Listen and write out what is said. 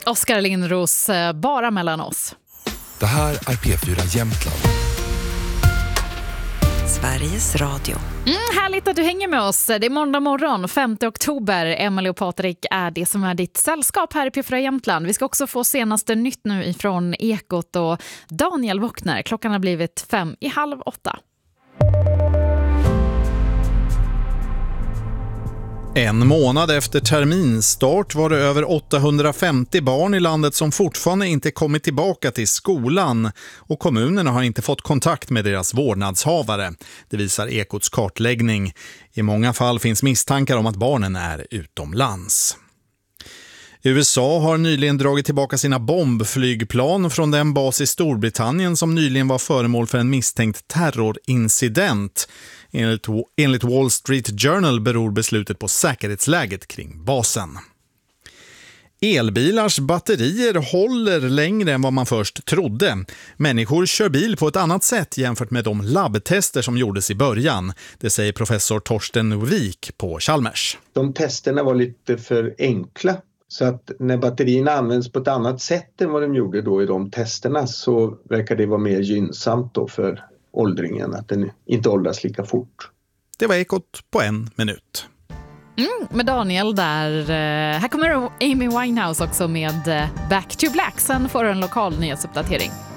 Oskar Lindros, bara mellan oss. Det här är P4 Jämtland. Sveriges Radio. Härligt att du hänger med oss. Det är måndag morgon, 5 oktober. Emily och Patrik är det som är ditt sällskap här i P4 Jämtland. Vi ska också få senaste nytt nu ifrån Ekot och Daniel Wockner. Klockan har blivit 7:55. En månad efter terminstart var det över 850 barn i landet som fortfarande inte kommit tillbaka till skolan och kommunerna har inte fått kontakt med deras vårdnadshavare. Det visar Ekots kartläggning. I många fall finns misstankar om att barnen är utomlands. USA har nyligen dragit tillbaka sina bombflygplan från den bas i Storbritannien som nyligen var föremål för en misstänkt terrorincident. Enligt Wall Street Journal beror beslutet på säkerhetsläget kring basen. Elbilars batterier håller längre än vad man först trodde. Människor kör bil på ett annat sätt jämfört med de labbtester som gjordes i början. Det säger professor Torsten Wik på Chalmers. De testerna var lite för enkla. Så att när batterierna används på ett annat sätt än vad de gjorde då i de testerna så verkar det vara mer gynnsamt då för åldringen, att den inte åldras lika fort. Det var Ekot på 1 minut. Med Daniel där. Här kommer Amy Winehouse också med Back to Black. Sen får du en lokal nyhetsuppdatering.